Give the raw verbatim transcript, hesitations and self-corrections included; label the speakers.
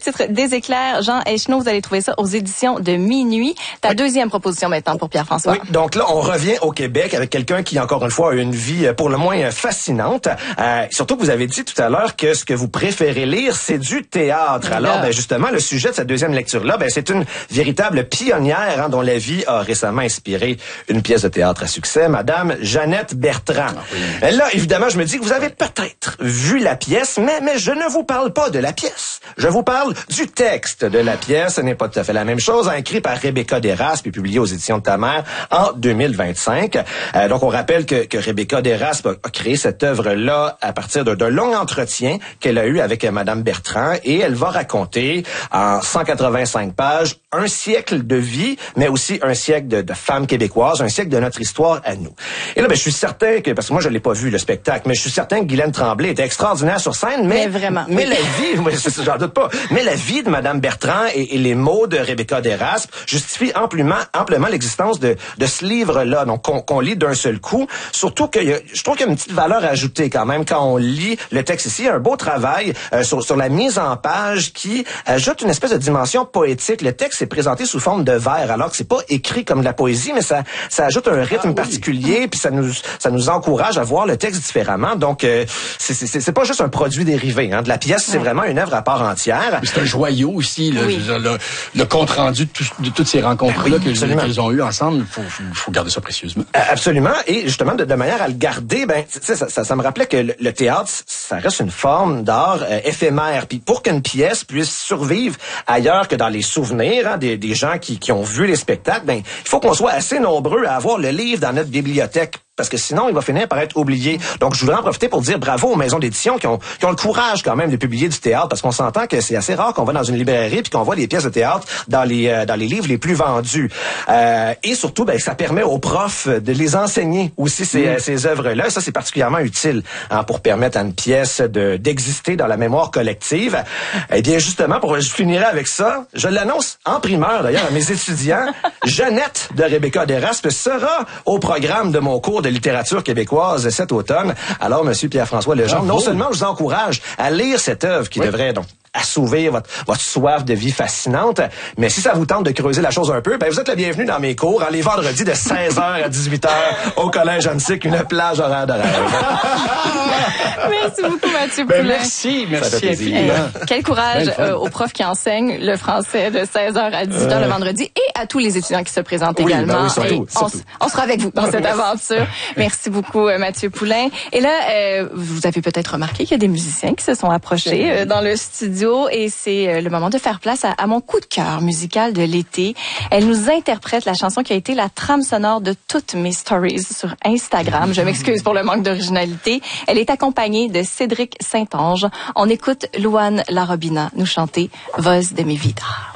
Speaker 1: titre Des éclairs, Jean Eichenaud. Vous allez trouver ça aux éditions de Minuit. Ta oui. deuxième proposition maintenant pour Pierre-François.
Speaker 2: Oui, donc là, on revient au Québec avec quelqu'un qui, encore une fois, a une vie pour le moins fascinante. Euh, surtout que vous avez dit tout à l'heure que ce que vous préférez lire, c'est du théâtre.
Speaker 1: Là.
Speaker 2: Alors, ben, justement, le sujet de cette deuxième lecture-là, ben, c'est une véritable pionnière hein, dont la vie a récemment inspiré une pièce de théâtre à succès, Madame Jeannette Bertrand. Ah, oui. Là, évidemment, je me dis que vous avez peut-être vu la pièce, mais, mais je ne vous parle pas de la pièce. Je vous parle du texte de la pièce. Ce n'est pas tout à fait la même chose. Écrit par Rebecca Deraspe et publié aux éditions de Ta Mère en deux mille vingt-cinq. Euh, donc, on rappelle que, que Rebecca Deraspe a, a créé cette œuvre-là à partir d'un long entretien qu'elle a eu avec euh, Madame Bertrand, et elle va raconter en cent quatre-vingt-cinq pages un siècle de vie, mais aussi un siècle de, de femmes québécoises, un siècle de notre histoire à nous. Et là, ben, je suis certain que, parce que moi, je l'ai pas vu, le spectacle, mais je suis certain que Guylaine Tremblay était extraordinaire sur scène, mais,
Speaker 1: mais vraiment,
Speaker 2: mais
Speaker 1: oui.
Speaker 2: la vie, moi, j'en doute pas, mais la vie de Madame Bertrand et, et les mots de Rebecca Deraspe justifient amplement, amplement l'existence de, de ce livre-là, donc qu'on qu'on lit d'un seul coup. Surtout que y a, je trouve qu'il y a une petite valeur ajoutée quand même quand on lit le texte ici. Il y a un beau travail euh, sur, sur la mise en page qui ajoute une espèce de dimension poétique. Le texte est présenté sous forme de vers, alors que c'est pas écrit comme de la poésie, mais ça, ça ajoute un rythme ah, oui. particulier, puis ça nous, ça nous encourage à voir le texte différemment. Donc, euh, c'est, c'est, c'est pas juste un produit dérivé hein, de la pièce, c'est ouais. vraiment une œuvre à part entière.
Speaker 3: C'est un joyau aussi, le, oui. le, le compte rendu de, tout, de toutes ces rencontres-là oui, qu'elles, qu'elles ont eues ensemble. Il faut, faut garder ça précieusement.
Speaker 2: Absolument. Et justement, de, de manière à le garder, ben, ça, ça, ça me rappelait que le, le théâtre, ça reste une forme d'art euh, éphémère. Puis pour qu'une pièce puisse survivre ailleurs que dans les souvenirs hein, des, des gens qui, qui ont vu les spectacles, ben, il faut qu'on soit assez nombreux à avoir le livre dans notre bibliothèque. Parce que sinon, il va finir par être oublié. Donc, je voudrais en profiter pour dire bravo aux maisons d'édition qui ont, qui ont le courage quand même de publier du théâtre, parce qu'on s'entend que c'est assez rare qu'on va dans une librairie puis qu'on voit des pièces de théâtre dans les euh, dans les livres les plus vendus. Euh, et surtout, ben, ça permet aux profs de les enseigner aussi ces, mmh. ces œuvres-là. Ça, c'est particulièrement utile hein, pour permettre à une pièce de d'exister dans la mémoire collective. Eh bien, justement, pour je finirai avec ça, je l'annonce en primeur d'ailleurs à mes étudiants. Jeannette de Rebecca Deraspe sera au programme de mon cours de littérature québécoise cet automne. Alors, Monsieur Pierre-François Legendre, non seulement je vous encourage à lire cette œuvre qui oui. devrait donc assouvir votre, votre soif de vie fascinante, mais si ça vous tente de creuser la chose un peu, ben vous êtes le bienvenu dans mes cours, hein, les vendredis de seize heures à dix-huit heures au Collège Annecy, une plage horaire de rêve.
Speaker 1: Merci beaucoup, Mathieu Poulin.
Speaker 3: Ben merci, merci infiniment.
Speaker 1: Eh, quel courage euh, aux profs qui enseignent le français de seize heures à dix-huit heures euh... le vendredi et à tous les étudiants qui se présentent oui, également. Ben oui, surtout, surtout. On, on sera avec vous dans cette aventure. Merci beaucoup, Mathieu Poulin. Et là, euh, vous avez peut-être remarqué qu'il y a des musiciens qui se sont approchés euh, dans le studio. Et c'est le moment de faire place à, à mon coup de cœur musical de l'été. Elle nous interprète la chanson qui a été la trame sonore de toutes mes stories sur Instagram. Je m'excuse pour le manque d'originalité. Elle est accompagnée de Cédric Saint-Onge. On écoute Louane Larobina nous chanter Voz de mi vida.